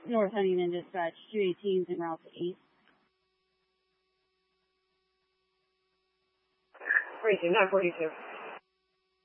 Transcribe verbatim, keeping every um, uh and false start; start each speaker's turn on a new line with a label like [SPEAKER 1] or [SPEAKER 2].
[SPEAKER 1] North Huntington Dispatch, two eighteens en route to east.
[SPEAKER 2] Racing nine forty-two.